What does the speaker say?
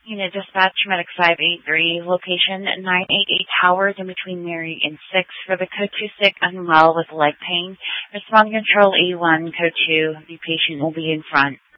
Unit dispatch, Medic 583, location 988 Towers in between Mary and 6 for the code 2 sick unwell with leg pain. Respond control A1, code 2. The patient will be in front.